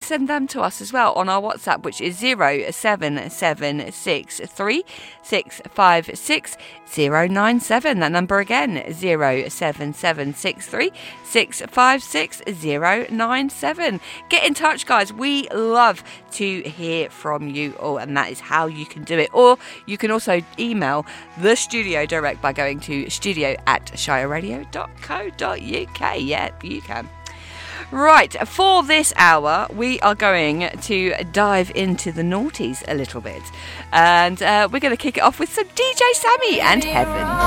send them to us as well on our WhatsApp, which is 07763 656 097. That number again, 07763 656 097. Get in touch, guys. We love to hear from you all, and that is how you can do it. Or you can also email the studio direct by going to studio@shireradio.co.uk. Yeah, you can. Right, for this hour, we are going to dive into the noughties a little bit. And we're going to kick it off with some DJ Sammy and Heaven.